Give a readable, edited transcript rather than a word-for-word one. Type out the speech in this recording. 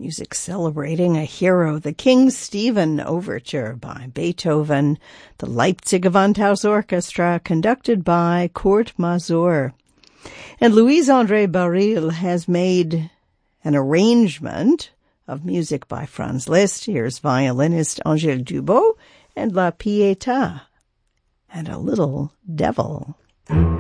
Music celebrating a hero, the King Stephen Overture by Beethoven, the Leipzig Gewandhaus Orchestra, conducted by Kurt Masur. And Louis-André Baril has made an arrangement of music by Franz Liszt. Here's violinist Angèle Dubot and La Pietà, and a little devil.